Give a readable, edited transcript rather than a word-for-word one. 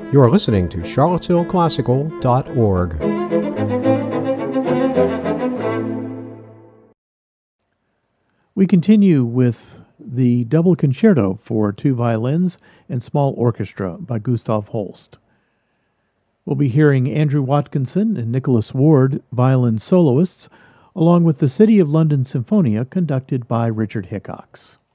You are listening to charlottesvilleclassical.org. We continue with the double concerto for two violins and small orchestra by Gustav Holst. We'll be hearing Andrew Watkinson and Nicholas Ward, violin soloists, along with the City of London Sinfonia conducted by Richard Hickox.